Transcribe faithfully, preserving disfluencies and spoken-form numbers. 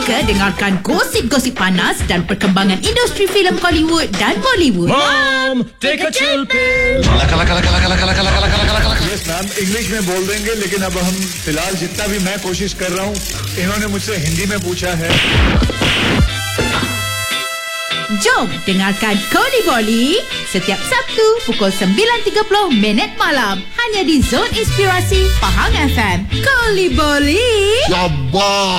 Suka dengarkan gosip-gosip panas dan perkembangan industri filem Hollywood dan Bollywood? Mom, take a chill pill. लका लका लका लका लका लका लका लका लका लका। यस मैम, इंग्लिश में बोल देंगे, लेकिन अब हम फिलहाल जितना भी मैं कोशिश कर रहा हूँ, इन्होंने मुझसे हिंदी में पूछा है। Jom dengarkan Koli Boli setiap Sabtu pukul sembilan tiga puluh minit malam hanya di Zone Inspirasi Pahang F M. Koli Boli. Yabba.